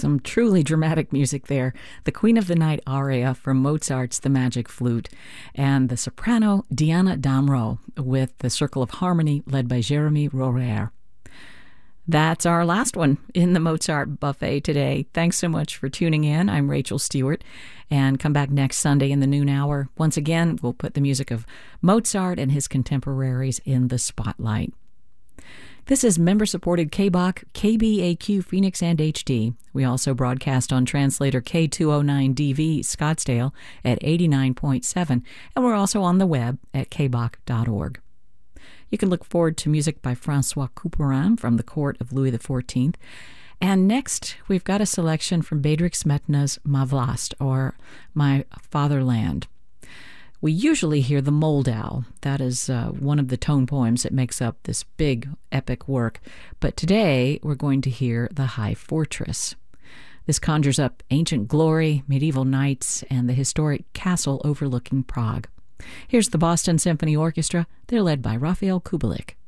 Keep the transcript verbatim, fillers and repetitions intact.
Some truly dramatic music there. The Queen of the Night aria from Mozart's The Magic Flute, and the soprano Diana Damrau with the Circle of Harmony led by Jeremy Rohrer. That's our last one in the Mozart buffet today. Thanks so much for tuning in. I'm Rachel Stewart, and come back next Sunday in the noon hour. Once again, we'll put the music of Mozart and his contemporaries in the spotlight. This is member-supported K B O C, K B A Q Phoenix and H D. We also broadcast on translator K two oh nine D V Scottsdale at eighty-nine point seven, and we're also on the web at k b o c dot org. You can look forward to music by Francois Couperin from the court of Louis the fourteenth. And next, we've got a selection from Bedřich Smetana's Ma Vlast, or My Fatherland. We usually hear the Moldau. That is uh, one of the tone poems that makes up this big, epic work. But today, we're going to hear the High Fortress. This conjures up ancient glory, medieval knights, and the historic castle overlooking Prague. Here's the Boston Symphony Orchestra. They're led by Raphael Kubelik.